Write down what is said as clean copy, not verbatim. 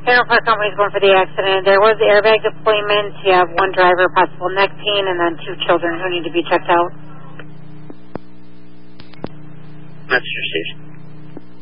General Park Company's going for the accident. There was airbag deployment. You have one driver, possible neck pain, and then 2 children who need to be checked out. Message received.